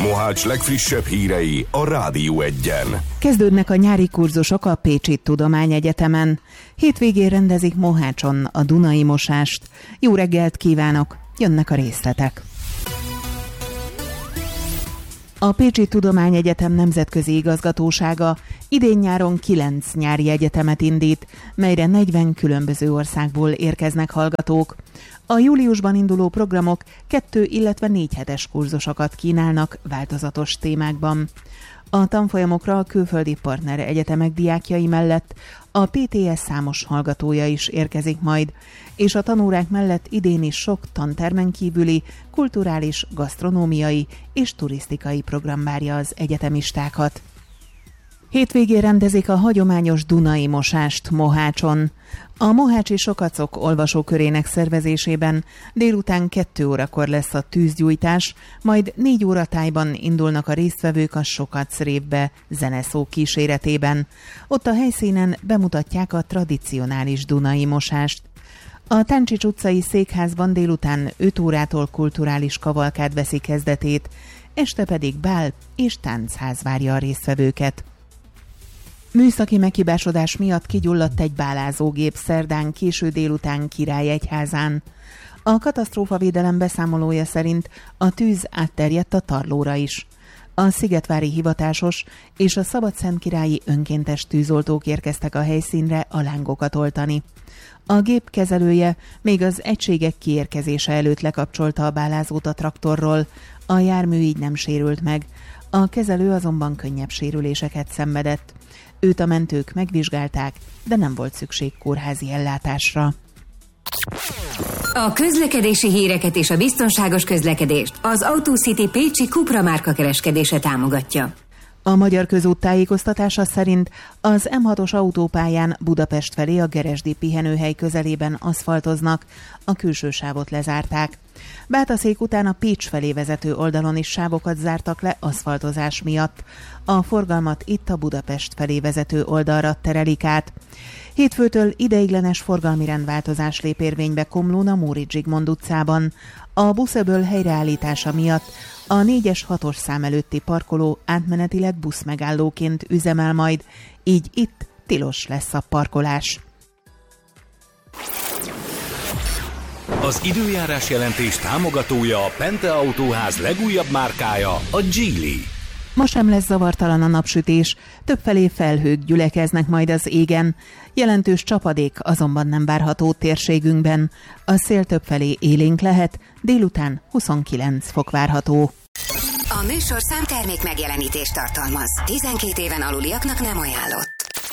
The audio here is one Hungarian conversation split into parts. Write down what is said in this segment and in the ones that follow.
Mohács legfrissebb hírei a Rádió Egyen. Kezdődnek a nyári kurzusok a Pécsi Tudományegyetemen. Hétvégén rendezik Mohácson a Dunai mosást. Jó reggelt kívánok! Jönnek a részletek. A Pécsi Tudományegyetem nemzetközi igazgatósága idén-nyáron 9 nyári egyetemet indít, melyre 40 különböző országból érkeznek hallgatók. A júliusban induló programok 2, illetve 4 hetes kurzusokat kínálnak változatos témákban. A tanfolyamokra a külföldi partner egyetemek diákjai mellett a PTS számos hallgatója is érkezik majd, és a tanórák mellett idén is sok tantermen kívüli, kulturális, gasztronómiai és turisztikai program várja az egyetemistákat. Hétvégén rendezik a hagyományos Dunai mosást Mohácson. A mohácsi Sokacok olvasókörének szervezésében délután 2 órakor lesz a tűzgyújtás, majd 4 óra tájban indulnak a résztvevők a Sokac révbe zeneszó kíséretében. Ott a helyszínen bemutatják a tradicionális Dunai mosást. A Táncsics utcai székházban délután 5 órától kulturális kavalkád veszi kezdetét, este pedig bál és táncház várja a résztvevőket. Műszaki meghibásodás miatt kigyulladt egy bálázógép szerdán késő délután Királyegyházán. A katasztrófavédelem beszámolója szerint a tűz átterjedt a Tarlóra is. A szigetvári hivatásos és a szabadszentkirályi önkéntes tűzoltók érkeztek a helyszínre a lángokat oltani. A gép kezelője még az egységek kiérkezése előtt lekapcsolta a bálázót a traktorról, a jármű így nem sérült meg, a kezelő azonban könnyebb sérüléseket szenvedett. Őt a mentők megvizsgálták, de nem volt szükség kórházi ellátásra. A közlekedési híreket és a biztonságos közlekedést az AutoCity Pécsi Cupra márka kereskedése támogatja. A Magyar Közút tájékoztatása szerint az M6-os autópályán Budapest felé a Geresdi pihenőhely közelében aszfaltoznak, a külső sávot lezárták. Bátaszék után a Pécs felé vezető oldalon is sávokat zártak le aszfaltozás miatt. A forgalmat itt a Budapest felé vezető oldalra terelik át. Hétfőtől ideiglenes forgalmi rendváltozás lép érvénybe Komlón a Móricz Zsigmond utcában. A buszöböl helyreállítása miatt a 4-es 6-os szám előtti parkoló átmenetileg buszmegállóként üzemel majd, így itt tilos lesz a parkolás. Az időjárás jelentés támogatója a Pente Autóház legújabb márkája, a Geely. Ma sem lesz zavartalan a napsütés, többfelé felhők gyülekeznek majd az égen. Jelentős csapadék azonban nem várható térségünkben. A szél többfelé élénk lehet, délután 29 fok várható. A műsorszám termék megjelenítést tartalmaz. 12 éven aluliaknak nem ajánlott.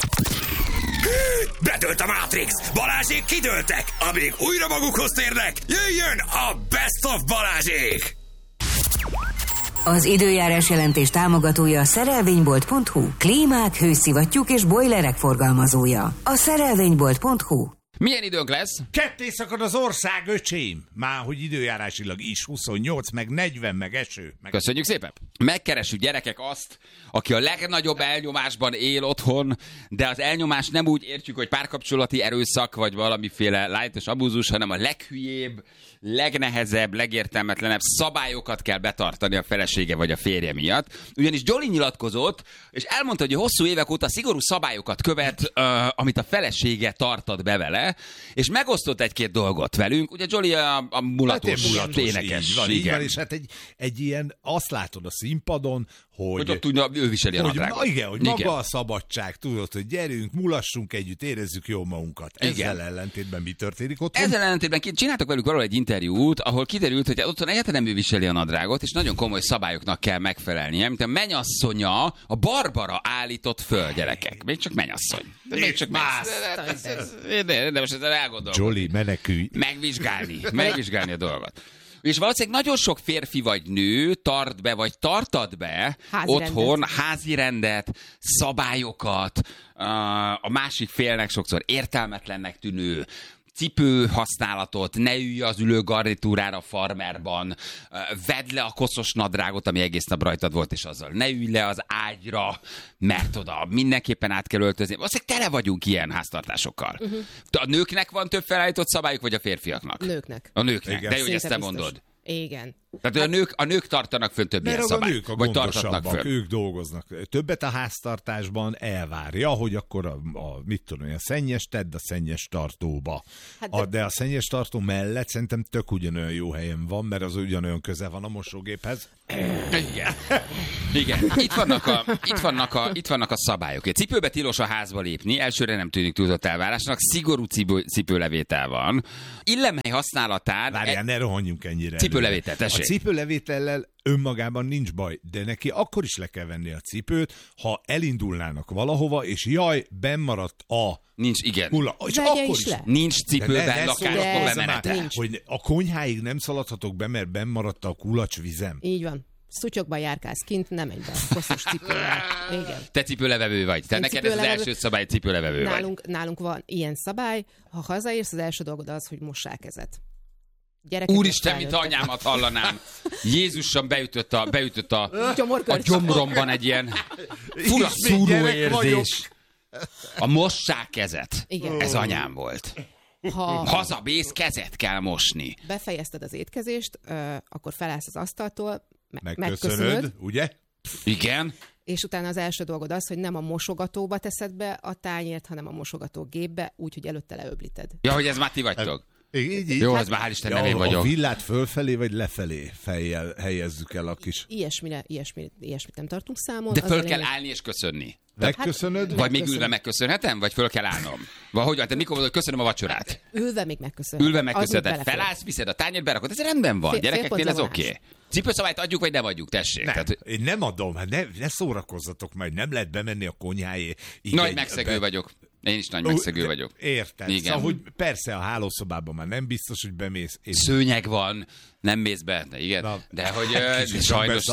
Bedőlt a Matrix! Balázsék kidőltek! Amíg újra magukhoz térnek, jöjjön a Best of Balázsék! Az időjárás jelentés támogatója a szerelvénybolt.hu. Klímák, hőszivattyúk és bojlerek forgalmazója. A szerelvénybolt.hu. Milyen időnk lesz? Ketté szakad az ország, öcsém! Már hogy időjárásilag is 28, meg 40, meg eső. Meg... Köszönjük szépen! Megkeressük gyerekek azt, aki a legnagyobb elnyomásban él otthon, de az elnyomás nem úgy értjük, hogy párkapcsolati erőszak, vagy valamiféle lájtos abúzus, hanem a leghülyébb, legnehezebb, legértelmetlenebb szabályokat kell betartani a felesége vagy a férje miatt. Ugyanis Jolly nyilatkozott, és elmondta, hogy hosszú évek óta szigorú szabályokat követ, amit a felesége tartat be vele, és megosztott egy-két dolgot velünk. Ugye Jolly a mulatos énekes. Így van, és hát egy ilyen, azt látod a színpadon, hogy ott úgy, ő viseli a nadrágot. Igen, hogy maga a szabadság, tudod, hogy gyerünk, mulassunk együtt, érezzük jól magunkat. Ezzel ellentétben mi történik ott? Ezzel ellentétben csináltak velük valahol egy interjút, ahol kiderült, hogy otthon egyáltalán nem ő viseli a nadrágot, és nagyon komoly szabályoknak kell megfelelnie, mint a mennyasszonya, a Barbara állított föl, gyerekek. Még csak mennyasszony. Még csak de most ezzel elgondolkodni. Jolly, menekülj. Megvizsgálni a dolgot. És valószínűleg nagyon sok férfi vagy nő tart be, vagy tartat be otthon házi rendet, szabályokat, a másik félnek sokszor értelmetlennek tűnő cipő használatot, ne ülj az ülő garnitúrára farmerban, vedd le a koszos nadrágot, ami egész nap rajtad volt, és azzal ne ülj le az ágyra, mert oda mindenképpen át kell öltözni. Valószínűleg tele vagyunk ilyen háztartásokkal. A nőknek van több felállított szabályok, vagy a férfiaknak? Nőknek. A nőknek. Igen. De jó, hogy ezt te biztos. mondod. Igen. Tehát a nők tartanak fönn több ilyen szabályt. Nők a vagy tartatnak fönn. Ők dolgoznak többet a háztartásban, elvárja, hogy akkor a szennyes tedd a szennyes tartóba. De a szennyes tartó mellett szerintem tök ugyanolyan jó helyen van, mert az ugyanolyan közel van a mosógéphez. Igen. Itt vannak a szabályok. Cipőbe tilos a házba lépni, elsőre nem tűnik túlzott elvárásnak, szigorú cipőlevétel van. Illemhely használatán... Várjál, ne rohanjunk ennyire. Cipőlevétel, tessék. A cipőlevétellel önmagában nincs baj, de neki akkor is le kell venni a cipőt, ha elindulnának valahova, és bennmaradt a... Nincs, igen. És akkor is. Nincs cipőben lakásokon bemenete. Hogy a konyháig nem szaladhatok be, mert bennmaradt a kulacsvizem. Így van. Szutyokba járkálsz kint, nem egy be koszos cipővel. Igen. Te cipőlevevő vagy. Te neked ez az első szabály, cipőlevevő vagy. Nálunk van ilyen szabály, ha hazaérsz, az első dolgod az, hogy mossál kezet. Úristen, mint anyámat hallanám. Jézusom beütött a gyomromban egy ilyen fura szúró érzés. A mossák kezet. Igen. Ez anyám volt. Ha hazamész, kezet kell mosni. Befejezted az étkezést, akkor felállsz az asztaltól, megköszönöd, ugye? Igen. És utána az első dolgod az, hogy nem a mosogatóba teszed be a tányért, hanem a mosogatógépbe, úgyhogy előtte leöblíted. Ja, hogy ez már ti vagytok. Így. Jó, ez már hál' Isten nem én vagyok. A villát fölfelé vagy lefelé fejjel helyezzük el a kis... Ilyesmit nem tartunk számon. De föl kell állni és köszönni. Megköszönöd? Vagy még ülve megköszönhetem? Vagy föl kell állnom? Vagy hogy van? Te mikor mondod, hogy köszönöm a vacsorát? Ülve még megköszönhetem. Ülve megköszönheted. Felállsz, viszed a tányért, berakod. Ez rendben van. Gyerekeknél ez oké. Cipőszabályt adjuk, vagy nem adjuk, tessék. Nem, én nem adom, ne szórakozzatok majd, nem lehet bemenni a konyháé. Nagy megszegő vagyok. Én is nagy megszegő vagyok. Érted. Igen. Szóval, hogy persze a hálószobában már nem biztos, hogy bemész. Szőnyeg van, nem mész be, de igen. Na, de hogy sajnos...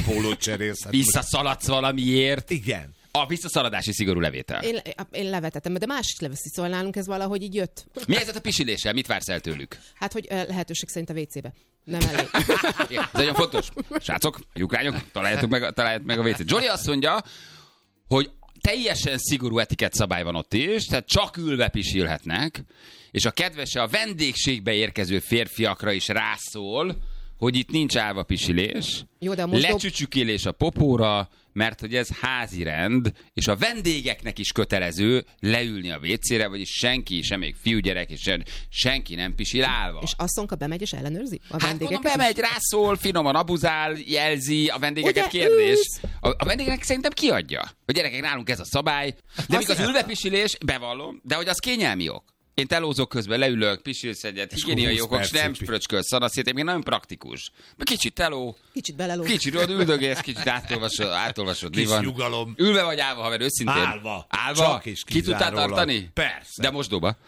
Visszaszaladsz valamiért. Igen. A visszaszaladási szigorú levétel. Én levetettem, de más is leveszi, szóval nálunk ez valahogy így jött. Mi ez a pisiléssel? Mit vársz el tőlük? Hát, hogy lehetőség szerint a WC-be. Nem elég. Ez nagyon fontos. Srácok, ukrányok, találjátok meg a WC-t. Zsoli azt mondja, hogy teljesen szigorú etikett szabály van ott is, tehát csak ülve pisilhetnek, és a kedvese a vendégségbe érkező férfiakra is rászól, hogy itt nincs állva pisilés, lecsücsükélés a popóra, mert hogy ez házi rend, és a vendégeknek is kötelező leülni a WC-re, vagyis senki, sem még fiúgyerek, és senki nem pisil állva. És asszonka bemegy és ellenőrzi a vendégeket? Hát mondom, bemegy, rászól, finoman abuzál, jelzi, a vendégeket kérdés. A vendégeknek szerintem kiadja. A gyerekek, nálunk ez a szabály, de még az ülvepisilés, bevallom, de hogy az kényelmi ok. Én telózok közben, leülök, pisilsz egyet, higiéniai okok, és nem fröcskölsz szanaszét, én nagyon praktikus. Kicsit teló, kicsit beleló. Kicsit üldögélsz, kicsit átolvasod, mi van. Nyugalom. Ülve vagy állva, haver, őszintén. Állva. Csak is ki tudtál tartani? Persze. De mosdóba.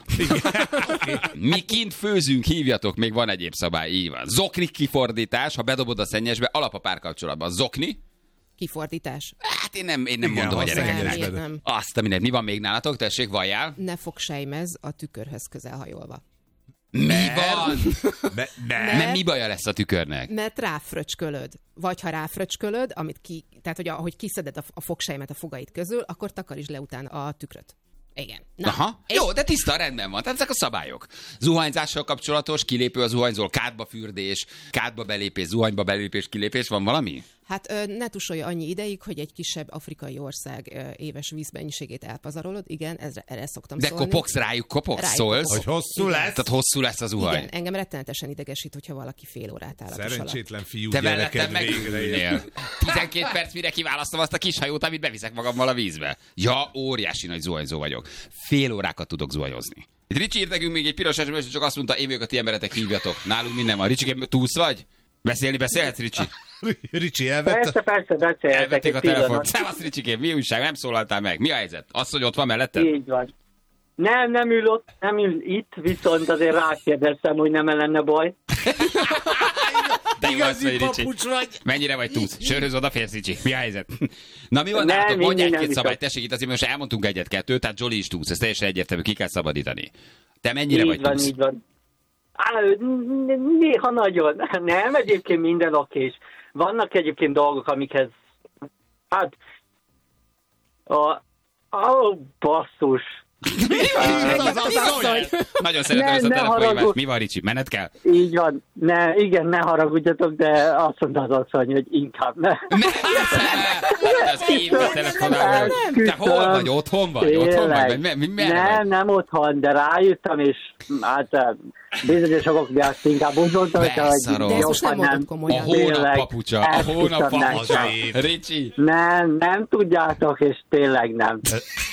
Mi kint főzünk, hívjatok, még van egyéb szabály, így van. Zokni kifordítás, ha bedobod a szennyesbe, alap a párkapcsolatban. Zokni. Kifordítás. Hát én nem mondom a gyerekeknek. Azt a mindent. Mi van még nálatok? Tessék, valljál. Ne fogsejmez a tükörhöz közel hajolva. Mi van? Mert mi baja lesz a tükörnek? Mert ráfröcskölöd. Vagy ha ráfröcskölöd, tehát hogy ahogy kiszeded a fogsejmet a fogait közül, akkor takarítsd le utána a tükröt. Igen. Na, aha. Jó, de tiszta, rendben van. Tehát ezek a szabályok. Zuhanyzással kapcsolatos, kilépő a zuhanyzól, kádba fürdés, kádba belépés, zuhanyba belépés, kilépés, van valami? Hát ne tusolja annyi ideig, hogy egy kisebb afrikai ország éves vízmennyiségét elpazarolod. Igen, erre szoktam szólni. De kopogsz rájuk, szólsz? Hogy hosszú lesz? Tehát hosszú lesz a zuhany. Igen, engem rettenetesen idegesít, hogyha valaki fél órát áll a tus Szerencsétlen fiú te gyereked végre 12 perc, mire kiválasztom azt a kis hajót, amit beviszek magammal a vízbe. Ja, óriási nagy zuhanyzó vagyok. Fél órákat tudok zuhanyozni. Itt Ricsi írt nekünk még egy piros SMS, csak azt mondta, én vagyok a ti emberetek, hívjatok. Nálunk minden van. Ricsi, túlsz vagy? Beszélhetsz, Ricsi? Ricsi elvette? Persze, beszélhetek. Elvették a telefont. Szevasz, Ricsikém, mi újság? Nem szólaltál meg. Mi a helyzet? Az, hogy ott van melletted? Így van. Nem ül ott, nem ül itt, viszont azért rákérdeztem, hogy nem lenne baj. De jó az, hogy Ricsi. Mennyire vagy túsz? Sörhöz odaférsz, Ricsi. Mi a helyzet? Na mi van nálatok? Mondj egy-két szabályt, tessék, itt azért most elmondtunk egyet-kettőt, tehát Zsoli is túsz. Ez teljesen egyértelmű, ki kell szabadítani. Te mennyire vagy túsz? Így van. Néha nagyon. Nem, egyébként minden okés. Vannak egyébként dolgok, amikhez... Hát... basszus. Nagyon szeretem ezt a telefonhívást. Mi van, Ricsi? Menet kell? Így van. Ne haragudjatok, de azt mondta az asszony, hogy inkább ne. Az én telefonálom. Te hol vagy? Otthon vagy? Nem otthon, de rájöttem, és hát bizonyosok miatt inkább úgy mondtam, hogy jobban nem. A hónap papucsa. A hónap papucsa. Ricsi. Nem tudjátok, és tényleg nem.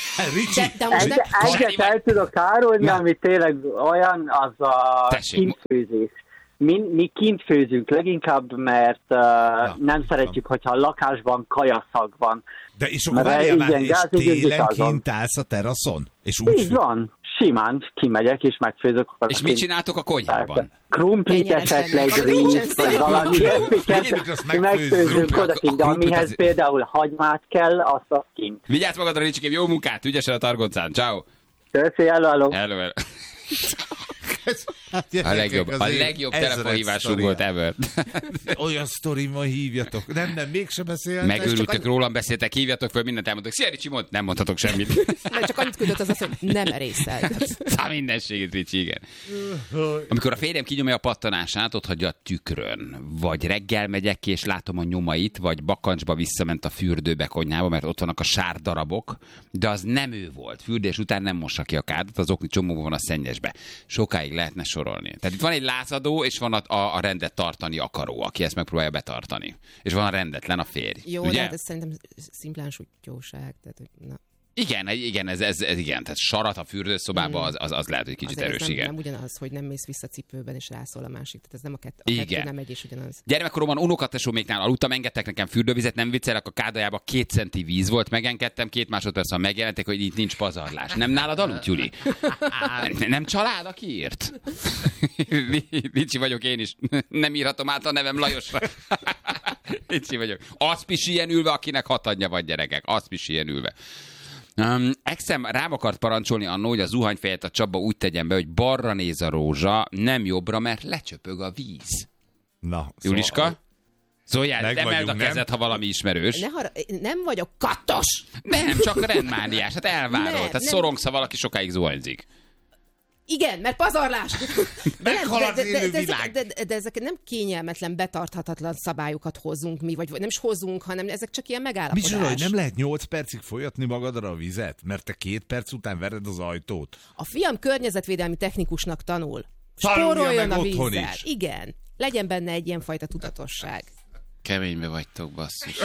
Egyet el tudok árulni, ami tényleg olyan, az a kintfőzés. Mi kint főzünk leginkább, mert nem szeretjük, hogyha a lakásban kajaszag van. De és akkor várjál, és télen kint állsz a teraszon? És úgy így van. Simán kimegyek, és megfőzök. És mit csináltok a konyhában? Krumplit esetleg, rizs, vagy valami ilyesmiket megfőzünk odakint, de amihez például hagymát kell, azt kint. Vigyázz magadra, Ricsikém, jó munkát, ügyesen a targoncán, ciao. Köszi, hello. A legjobb telefonhívásunk volt ever. Olyan sztorimmal hívjatok. Nem, mégsem beszéltek. Megőrültök, rólam beszéltek, hívjatok föl, mindent elmondtok. Szia, Ricsi, nem mondhatok semmit. Csak annyit küldött az azt, hogy nem erészel. Mindenségét, Ricsi, igen. Amikor a férjem kinyomja a pattanását, ott hagyja a tükrön. Vagy reggel megyek ki, és látom a nyomait, vagy bakancsba visszament a fürdőbe, konyhába, mert ott vannak a sárdarabok, de az nem ő volt. Fürdés után nem mossa ki a kádat, az okni csomóban van a szennyesbe. Sokáig lehetne sorolni. Tehát itt van egy lázadó, és van a rendet tartani akaró, aki ezt megpróbálja betartani. És van a rendetlen, a férj. Jó, ugye? de hát ez szerintem szimplán sutyóság. Tehát, na. Igen, ez igen, tehát sarat a fürdőszobába, az lehet, hogy kicsit erős, nem, igen. Nem ugyanaz, hogy nem mész vissza cipőben, és rászól a másik. Tehát ez nem a kettő nem egy és ugyanaz. Gyermekkoromban unokatesóméknál aludtam, engedtek nekem fürdővizet, nem viccelek, a kádajába 2 centi víz volt, megengedtem, 2 másodperc megjelentek, hogy itt nincs pazarlás. Nem nálad aludt, Gyuri? Nem család, aki írt? Ricsi vagyok én is. Nem írhatom át a nevem Lajosra. Ricsi vagyok. Az pisiljen ülve, akinek 6 anyja van, gyerekek. Az pisiljen ülve. Exem rám akart parancsolni annó, hogy a zuhanyfejet a Csaba úgy tegyen be, hogy balra néz a rózsa, nem jobbra, mert lecsöpög a víz. Na, Juliska? Szóljál, emeld a kezed, ha valami ismerős. Nem vagyok kattos! Nem, csak rendmániás, hát elváró. Tehát szorongsz, ha valaki sokáig zuhanyzik. Igen, mert pazarlás! Meghal az élő világ! De ezek nem kényelmetlen, betarthatatlan szabályokat hozunk mi, vagy nem is hozunk, hanem ezek csak ilyen megállapodás. Micsoda, hogy nem lehet 8 percig folyatni magadra a vizet, mert te 2 perc után vered az ajtót? A fiam környezetvédelmi technikusnak tanul. Tanulja Spóroljon meg a otthon vízzel. is. Igen. Legyen benne egy ilyen fajta tudatosság. Keménybe vagytok, basszus.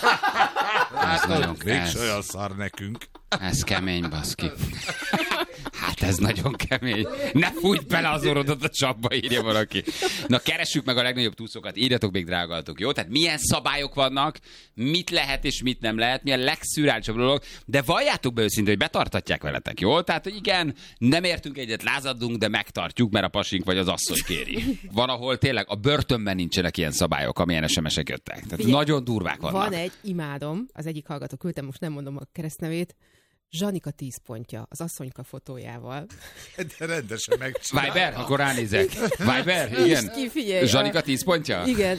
Hát nagyon mégis olyan szar nekünk. Ez kemény, baszki. Hát ez nagyon kemény. Ne fújt bele az orrodat a csapba, írja valaki. Na, keressük meg a legnagyobb túszokat, írjatok még, drágaltok, jó? Tehát milyen szabályok vannak, mit lehet és mit nem lehet, milyen legszürreálisabb dolog, de valljátok be őszintén, hogy betartatják veletek, jó? Tehát, hogy igen, nem értünk egyet, lázadunk, de megtartjuk, mert a pasink vagy az asszony kéri. Van, ahol tényleg a börtönben nincsenek ilyen szabályok, amilyen SMS-ek jöttek. Tehát figyelj, nagyon durvák vannak. Van egy, imádom, az egyik hallgató küldtem, most nem mondom a keresztnevét, Zsanika 10 pontja, az asszonyka fotójával. De rendesen megcsinálom. Viber? Akkor ránézek. Viber? Igen. Zsanika 10 pontja? Igen.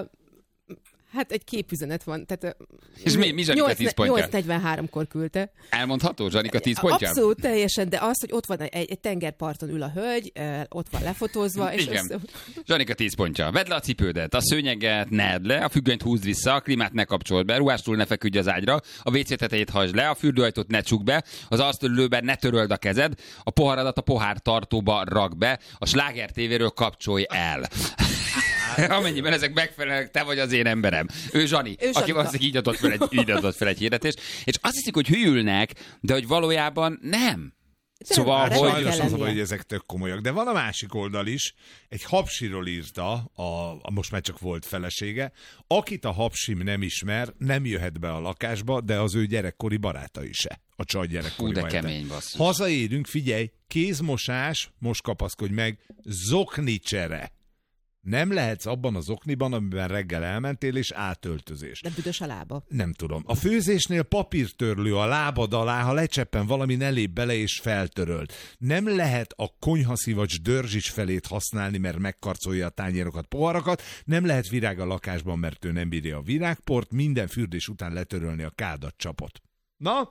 Hát egy képüzenet van. Tehát, és mi Zsanika 10 pontja? 8:43-kor küldte. Elmondható Zsanika 10 pontja? Abszolút teljesen, de az, hogy ott van egy tengerparton ül a hölgy, ott van lefotózva. És igen. Zsanika 10 pontja. Vedd le a cipődet, a szőnyeget ne edd le, a függönyt húzd vissza, a klímát ne kapcsold be, ruhástól ne feküdj az ágyra, a WC tetejét hajtsd le, a fürdőajtót ne csukd be, az asztalülőben ne töröld a kezed, a poharadat a pohártartóba rak be, a Sláger TV-ről kapcsolj el. Amennyiben ezek megfelelnek, te vagy az én emberem. Ő Zsani, aki valószínűleg így adott fel egy hirdetést. És azt hiszik, hogy hülyülnek, de hogy valójában nem. Szóval, hogy ezek tök komolyak. De van a másik oldal is. Egy hapsiról írta, a most már csak volt felesége, akit a hapsim nem ismer, nem jöhet be a lakásba, de az ő gyerekkori barátai se. A csaj gyerekkori barátai. De kemény, basszus. Hazaérünk, figyelj, kézmosás, most kapaszkodj meg, zoknicsere. Nem lehetsz abban az okniban, amiben reggel elmentél, és átöltözés. De büdös a lába. Nem tudom. A főzésnél papírtörlő a lábad alá, ha lecseppen valami, ne lép bele és feltöröld. Nem lehet a konyhaszivacs dörzsis felét használni, mert megkarcolja a tányérokat, poharakat. Nem lehet virág a lakásban, mert ő nem bírja a virágport. Minden fürdés után letörölni a kádat csapot. Na,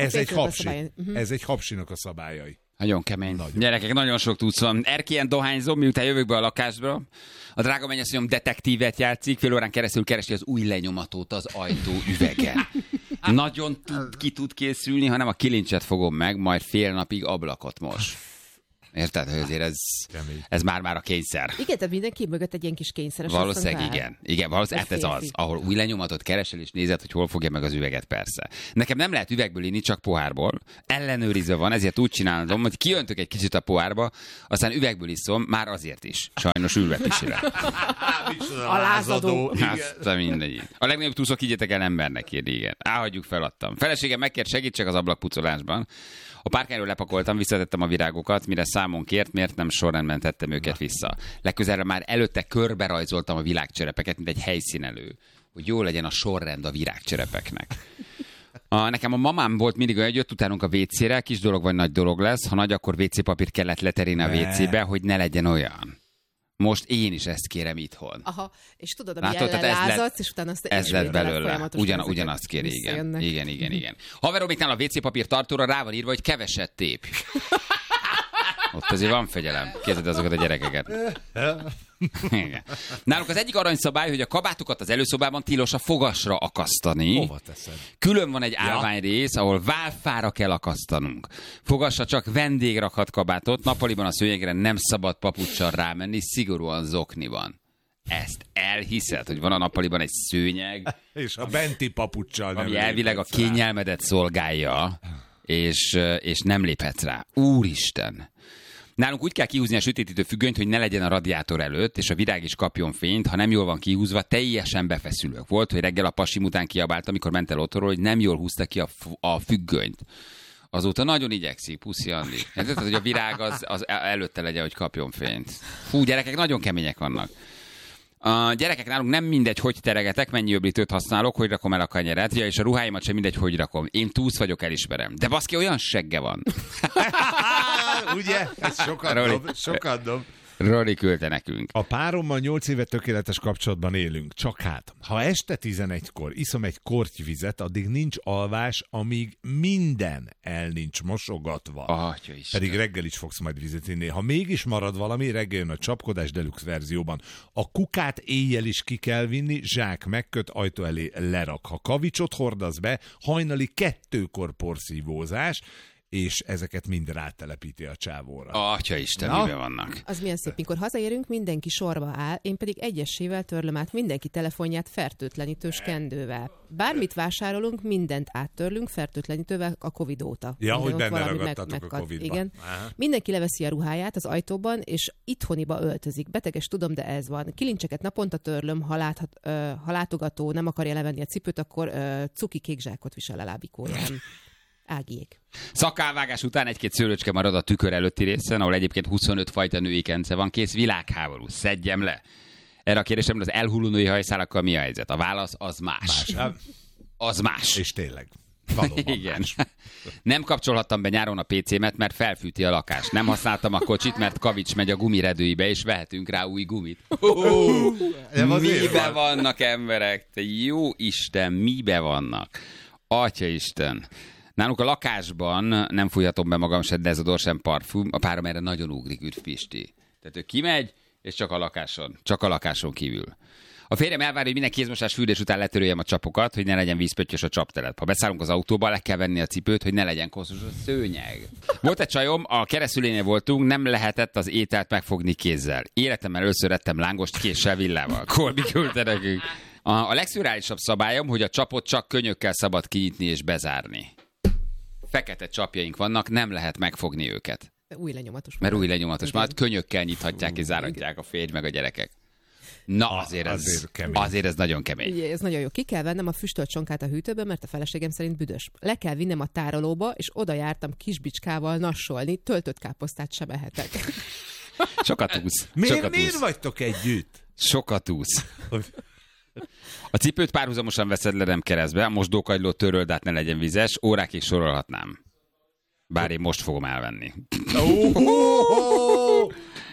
ez egy hapsinak a szabályai. Nagyon kemény. Nagyon. Gyerekek, nagyon sok tudsz van. Erkélyen dohányzom, miután jövök be a lakásba. A drága mennyasszonyom detektívet játszik, fél órán keresztül keresi az új lenyomatot az ajtó üvegen. Nagyon ki tud készülni, hanem a kilincset fogom meg, majd fél napig ablakot mos. Érted, hogy azért ez már a kényszer. Igen, tehát mindenki mögött egy ilyen kis kényszeres. Valószínűleg igen. Igen, valószínűleg ez az, ahol új lenyomatot keresel és nézed, hogy hol fogja meg az üveget, persze. Nekem nem lehet üvegből inni, csak pohárból. Ellenőrizve van, ezért úgy csinálom, hogy kiöntök egy kicsit a pohárba, aztán üvegből iszom, már azért is. Sajnos ülvetisére. A lázadó. Azt mindegy. A legnagyobb túszok igyetek el embernek írni, igen. Elhagyjuk, feladtam. Feleségem megkért segítsek az ablakpucolásban. A párkányról lepakoltam, visszatettem a virágokat, mire számon kért, miért nem sorrendben tettem őket vissza. Legközelebb már előtte körbe rajzoltam a virágcserepeket, mint egy helyszínelő, hogy jó legyen a sorrend a virágcserepeknek. Nekem a mamám volt mindig olyan, hogy jött utánunk a WC-re, kis dolog vagy nagy dolog lesz, ha nagy, akkor WC papírt kellett leterélni a WC-be, hogy ne legyen olyan. Most én is ezt kérem itthon. Aha, és tudod, ami ellenlázadsz, és utána azt ez lett belőle. Ugyanazt kéri, igen. Haveromiknál a WC papír tartóra rá van írva, hogy keveset tép. Ott azért van fegyelem. Képzeld azokat a gyerekeket. Igen. Náluk az egyik aranyszabály, hogy a kabátokat az előszobában tilos a fogasra akasztani. Hova teszed? Külön van egy állványrész, ahol válfára kell akasztanunk. Fogasra csak vendég rakhat kabátot, nappaliban a szőnyegre nem szabad papuccsal rámenni, szigorúan zokniban. Ezt elhiszed, hogy van a nappaliban egy szőnyeg, és a benti papuccsal ami elvileg a kényelmedet szolgálja, és nem léphetsz rá. Úristen! Nálunk úgy kell kihúzni a sötétítő függönyt, hogy ne legyen a radiátor előtt, és a virág is kapjon fényt, ha nem jól van kihúzva, teljesen befeszülök. Volt, hogy reggel a pasim után kiabált, amikor ment el otthonról, hogy nem jól húzta ki a függönyt. Azóta nagyon igyekszik, puszi Andi. Tehát, hogy a virág az előtte legyen, hogy kapjon fényt. Fú, gyerekek nagyon kemények vannak. A gyerekek nálunk nem mindegy, hogy teregetek, mennyi öblítőt használok, hogy rakom el a kanyeret, és a ruháimat sem mindegy, hogy rakom. Én túsz vagyok, elismerem. De baszki, olyan segge van. Ugye? Ez sokat dob. Rory küldte nekünk. A párommal 8 éve tökéletes kapcsolatban élünk. Csak hát, ha este 11-kor iszom egy kortyvizet, addig nincs alvás, amíg minden el nincs mosogatva. Pedig reggel is fogsz majd vizet inni. Ha mégis marad valami, reggel jön a csapkodás deluxe verzióban. A kukát éjjel is ki kell vinni, zsák megköt, ajtó elé lerak. Ha kavicsot hordasz be, hajnali 2-kor porszívózás, és ezeket mind rátelepíti a csávóra. Atyaisten, miben vannak? Az milyen szép, mikor hazaérünk, mindenki sorba áll, én pedig egyesével törlöm át mindenki telefonját fertőtlenítős kendővel. Bármit vásárolunk, mindent áttörlünk fertőtlenítővel a Covid óta. Ja, hogy benne ragadtatok a Covid-ba. Igen. Aha. Mindenki leveszi a ruháját az ajtóban, és itthoniba öltözik. Beteges, tudom, de ez van. Kilincseket naponta törlöm, ha látogató nem akarja levenni a cipőt, akkor cuki kék zsákot visel a lábikóján. Ágiék. Szakálvágás után egy-két szőlőcske marad a tükör előtti részen, ahol egyébként 25 fajta női kence van, kész világháború. Szedjem le. Erre a kérdésemre az elhulló női hajszálakkal mi a helyzet? A válasz az más. Az más. És tényleg. Valóban igen. Más. Nem kapcsolhattam be nyáron a PC-met, mert felfűti a lakást. Nem használtam a kocsit, mert kavics megy a gumiredőibe, és vehetünk rá új gumit. Mibe vannak emberek? Te jó Isten, mibe vannak? Atyaisten. Nálunk a lakásban nem fújhatom be magam se dezodor, sem parfüm. A párom erre nagyon ugrik, üdv Pisti. Tehát ő kimegy, és csak a lakáson kívül. A férjem elvárja, hogy minden kézmosás fürdés után letöröljem a csapokat, hogy ne legyen vízpöttyös a csaptelep. Ha beszállunk az autóba, le kell venni a cipőt, hogy ne legyen koszos a szőnyeg. Volt egy csajom, a keresztülénél voltunk, nem lehetett az ételt megfogni kézzel. Életemben először ettem lángost késsel, villával. Kolbi küldte nekünk. A legszürreálisabb szabályom, hogy a csapot csak könyökkel szabad kinyitni és bezárni. Fekete csapjaink vannak, nem lehet megfogni őket. Új lenyomatos. Mert új lenyomatos. Már könyökkel nyithatják és záratják a férj meg a gyerekek. Na, azért ez nagyon kemény. Ez nagyon jó. Ki kell vennem a füstölt csonkát a hűtőbe, mert a feleségem szerint büdös. Le kell vinnem a tárolóba, és oda jártam kisbicskával nassolni, töltött káposztát sem ehetek. Sokat úsz. Miért vagytok együtt? Sokat úsz. A cipőt párhuzamosan veszed le, nem keresztbe, a mosdókagylót töröld át, ne legyen vizes, órákig sorolhatnám. Bár én most fogom elvenni.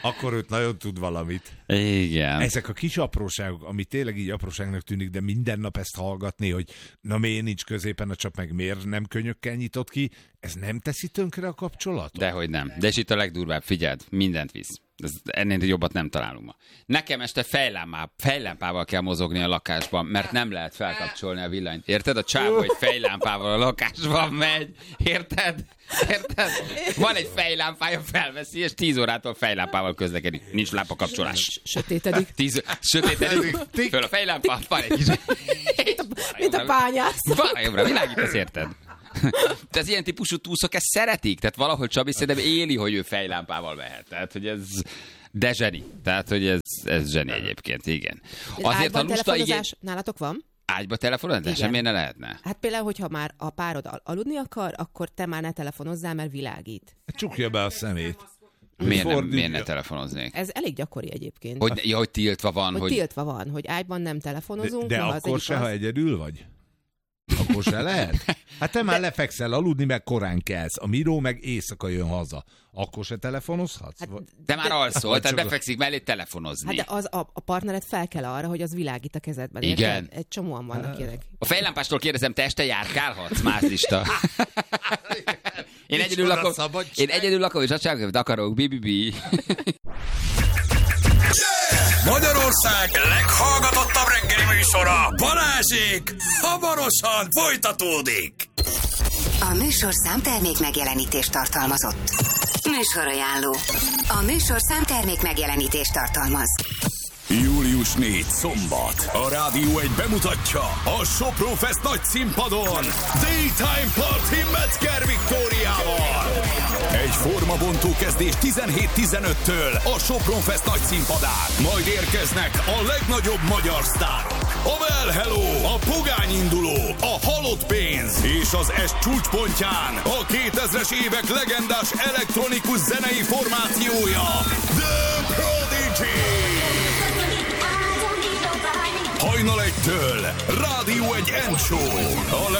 Akkor őt nagyon tud valamit. Igen. Ezek a kis apróságok, ami tényleg így apróságnak tűnik, de minden nap ezt hallgatni, hogy na miért nincs középen a csap, meg miért nem könyökkel nyitott ki, ez nem teszi tönkre a kapcsolatot? Dehogy nem. De és itt a legdurvább, figyeld, mindent visz. Ennél jobbat nem találunk ma. Nekem este fejlámpával kell mozogni a lakásban, mert nem lehet felkapcsolni a villanyt. Érted? A csávó egy fejlámpával a lakásban megy. Érted? Van egy fejlámpája, felveszi, és 10 órától fejlámpával közlekedik. Nincs lámpakapcsolás. Sötétedik. Sötétedik. Föl a fejlámpa, van egy kis... Mint a pányász. Balra világítasz, érted? De az ilyen típusú túszok ezt szeretik? Tehát valahogy Csabi szerintem éli, hogy ő fejlámpával mehet. Tehát, hogy ez... De zseni. Tehát, hogy ez zseni egyébként, igen. Azért a lusta telefonozás nálatok van? Ágyba telefonozás? De semmiért ne lehetne. Hát például, hogyha már a párod aludni akar, akkor te már ne telefonozzál, mert világít. Csukja be a szemét. Miért ne telefonoznék? Ez elég gyakori egyébként. Hogy tiltva van. Hogy tiltva van, hogy ágyban nem telefonozunk. De akkor se, ha egyedül vagy? Akkor se lehet? Hát te már lefekszel aludni, meg korán kelsz. A Miró meg éjszaka jön haza. Akkor se telefonozhatsz? Hát, te már alszol, tehát befekszik mellé telefonozni. Hát de az a partnered fel kell arra, hogy az világít a kezedben. Igen. Érted? Egy csomóan vannak ilyenek. A fejlámpástól kérdezem, te este járkálhatsz, mázlista? Én egyedül lakom, és azt csinálok, hogy akarok, bi. Magyarország leghallgatottabb reggeli műsora, Balázsék, hamarosan folytatódik. A műsorszám termék megjelenítést tartalmazott. Műsorajánló. A műsorszám termék megjelenítést tartalmaz. Július 4 szombat. A Rádió 1 bemutatja a Sopron Fest nagy színpadon Daytime Party Metzger Viktóriával. Egy formabontó kezdés 17-15-től a Sopron Fest nagy színpadán. Majd érkeznek a legnagyobb magyar sztárok. A Well Hello, a Pogány induló, a Halott pénz és az est csúcspontján a 2000-es évek legendás elektronikus zenei formációja The Prodigy. Hajnal 1-től Rádió 1 End Show. A